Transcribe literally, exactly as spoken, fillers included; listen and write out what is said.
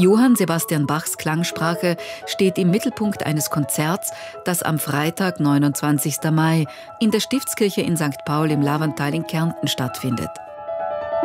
Johann Sebastian Bachs Klangsprache steht im Mittelpunkt eines Konzerts, das am Freitag, neunundzwanzigsten Mai, in der Stiftskirche in Sankt Paul im Lavantal in Kärnten stattfindet.